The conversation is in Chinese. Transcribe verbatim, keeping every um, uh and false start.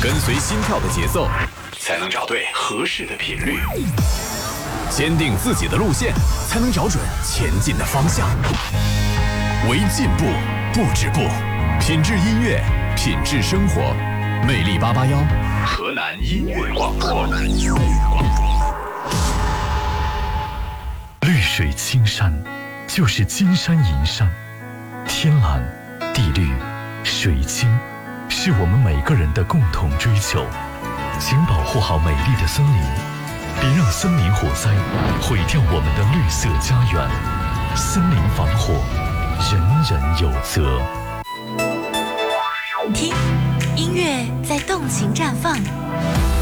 跟随心跳的节奏，才能找对合适的频率；坚定自己的路线，才能找准前进的方向。为进步不止步，品质音乐，品质生活。魅力八八幺，河南音乐广播。 绿水青山，就是金山银山。天蓝、地绿、水清，是我们每个人的共同追求。请保护好美丽的森林，别让森林火灾毁掉我们的绿色家园。森林防火，人人有责。 听，音乐在动情绽放。